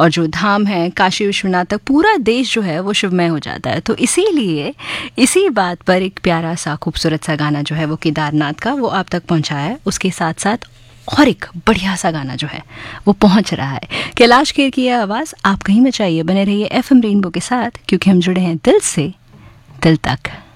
और जो धाम है काशी विश्वनाथ तक पूरा देश जो है वो शिवमय हो जाता है। तो इसीलिए इसी बात पर एक प्यारा सा खूबसूरत सा गाना जो है वो केदारनाथ का वो आप तक पहुंचाया है। उसके साथ साथ और एक बढ़िया सा गाना जो है वो पहुंच रहा है। कैलाश खेर की यह आवाज़ आप कहीं में चाहिए। बने रहिए FM रेनबो के साथ, क्योंकि हम जुड़े हैं दिल से दिल तक।